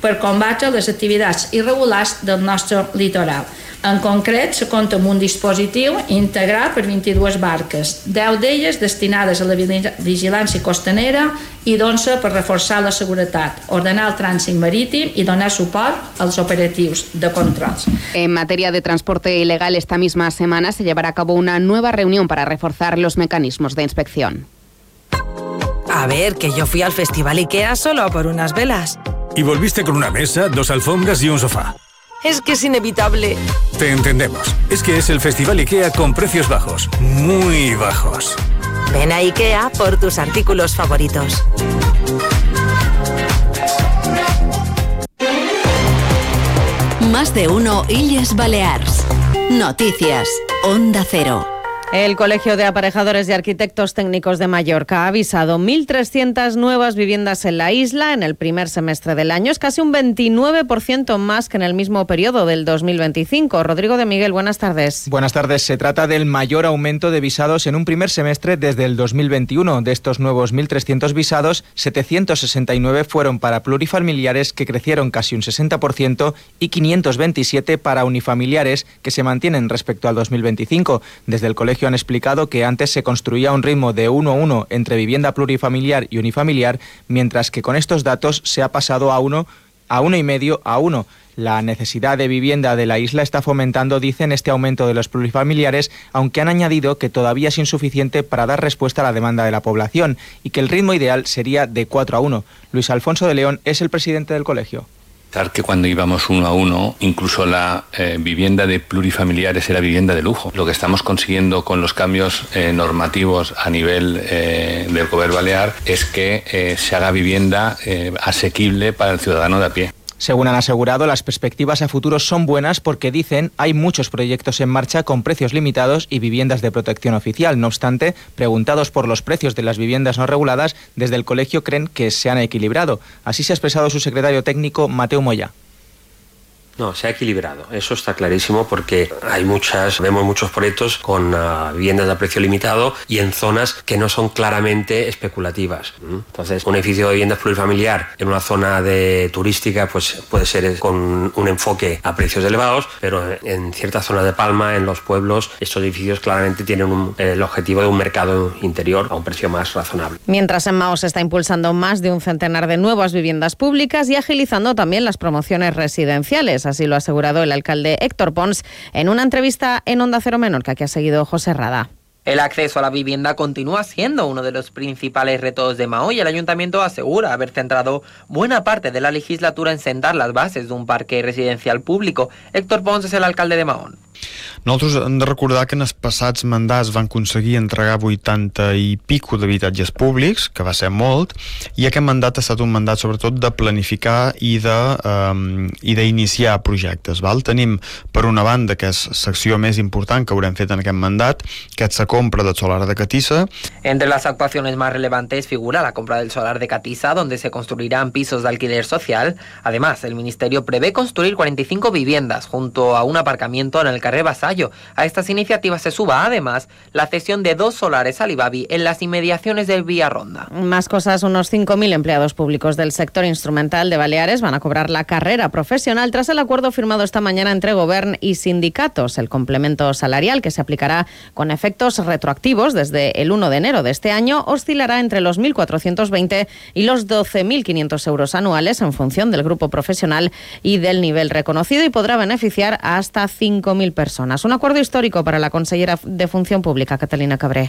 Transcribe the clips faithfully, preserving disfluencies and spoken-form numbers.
per combatre les activitats irregulars del nostre litoral. En concret, se compta amb un dispositiu integrat per vint-i-dues barques, deu d'elles destinades a la vigilància costanera i d'onze per reforçar la seguretat, ordenar el trànsit marítim y donar suport als operatius de controls. En materia de transporte ilegal, esta misma semana se llevará a cabo una nueva reunión para reforzar los mecanismos de inspección. A ver, que yo fui al Festival IKEA solo por unas velas. Y volviste con una mesa, dos alfombras y un sofá. Es que es inevitable. Te entendemos. Es que es el Festival IKEA con precios bajos. Muy bajos. Ven a IKEA por tus artículos favoritos. Más de uno Illes Balears. Noticias. Onda Cero. El Colegio de Aparejadores y Arquitectos Técnicos de Mallorca ha avisado mil trescientas nuevas viviendas en la isla en el primer semestre del año. Es casi un veintinueve por ciento más que en el mismo periodo del dos mil veinticinco. Rodrigo de Miguel, buenas tardes. Buenas tardes. Se trata del mayor aumento de visados en un primer semestre desde el dos mil veintiuno. De estos nuevos mil trescientos visados, setecientos sesenta y nueve fueron para plurifamiliares, que crecieron casi un sesenta por ciento, y quinientos veintisiete para unifamiliares, que se mantienen respecto al dos mil veinticinco. Desde el colegio han explicado que antes se construía un ritmo de uno a uno entre vivienda plurifamiliar y unifamiliar, mientras que con estos datos se ha pasado a uno a uno y medio a uno. La necesidad de vivienda de la isla está fomentando, dicen, este aumento de los plurifamiliares, aunque han añadido que todavía es insuficiente para dar respuesta a la demanda de la población y que el ritmo ideal sería de cuatro a uno. Luis Alfonso de León es el presidente del colegio. Que cuando íbamos uno a uno, incluso la eh, vivienda de plurifamiliares era vivienda de lujo. Lo que estamos consiguiendo con los cambios eh, normativos a nivel eh, del Gobierno Balear es que eh, se haga vivienda eh, asequible para el ciudadano de a pie. Según han asegurado, las perspectivas a futuro son buenas porque, dicen, hay muchos proyectos en marcha con precios limitados y viviendas de protección oficial. No obstante, preguntados por los precios de las viviendas no reguladas, desde el colegio creen que se han equilibrado. Así se ha expresado su secretario técnico, Mateu Moya. No, se ha equilibrado, eso está clarísimo, porque hay muchas, vemos muchos proyectos con uh, viviendas a precio limitado y en zonas que no son claramente especulativas. Entonces, un edificio de viviendas plurifamiliar en una zona de turística pues puede ser con un enfoque a precios elevados, pero en ciertas zonas de Palma, en los pueblos, estos edificios claramente tienen un, el objetivo de un mercado interior a un precio más razonable. Mientras en Mao se está impulsando más de un centenar de nuevas viviendas públicas y agilizando también las promociones residenciales. Así lo ha asegurado el alcalde Héctor Pons en una entrevista en Onda Cero Menorca que ha seguido José Rada. El acceso a la vivienda continúa siendo uno de los principales retos de Mao y el ayuntamiento asegura haber centrado buena parte de la legislatura en sentar las bases de un parque residencial público. Héctor Pons és l'alcalde de Mahón. Nosaltres hem de recordar que en els passats mandats van aconseguir entregar vuitanta i pico d'habitatges públics, que va ser molt, i aquest mandat ha estat un mandat sobretot de planificar i de um, i d'iniciar projectes. Val? Tenim, per una banda, que és la secció més important que haurem fet en aquest mandat, que és la compra del solar de Catissa. Entre las actuaciones más relevantes figura la compra del solar de Catissa, donde se construirán pisos de alquiler social. Además, el Ministerio prevé construir cuarenta y cinco viviendas junto a un aparcamiento en el carrer Vasallo. A estas iniciativas se suba, además, la cesión de dos solares al Ibabi en las inmediaciones del Villarronda. Más cosas, unos cinco mil empleados públicos del sector instrumental de Baleares van a cobrar la carrera profesional tras el acuerdo firmado esta mañana entre Gobierno y sindicatos. El complemento salarial, que se aplicará con efectos retroactivos desde el uno de enero de este año, oscilará entre los mil cuatrocientos veinte y los doce mil quinientos euros anuales en función del grupo profesional y del nivel reconocido, y podrá beneficiar a hasta cinco mil personas. Un acuerdo histórico para la consellera de Funció Pública, Catalina Cabré.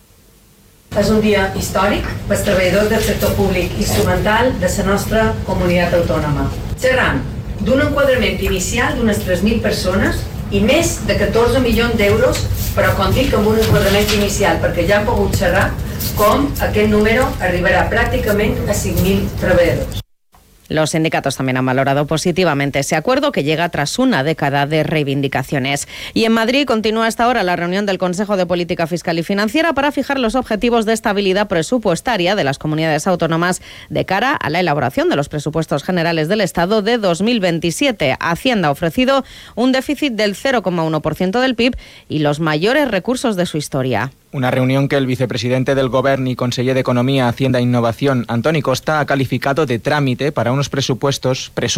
És un dia històric pels treballadors del sector públic instrumental de la nostra comunitat autònoma. Xerram d'un enquadrament inicial d'unes tres mil persones i més de catorze milions d'euros, però com dic, amb un enquadrament inicial, perquè ja hem pogut xerrar com aquest número arribarà pràcticament a cinc mil treballadors. Los sindicatos también han valorado positivamente ese acuerdo, que llega tras una década de reivindicaciones. Y en Madrid continúa hasta ahora la reunión del Consejo de Política Fiscal y Financiera para fijar los objetivos de estabilidad presupuestaria de las comunidades autónomas de cara a la elaboración de los presupuestos generales del Estado de dos mil veintisiete. Hacienda ha ofrecido un déficit del cero coma uno por ciento del P I B y los mayores recursos de su historia. Una reunión que el vicepresidente del Gobierno y conseller de Economía, Hacienda e Innovación, Antoni Costa, ha calificado de trámite para unos presupuestos presupuestos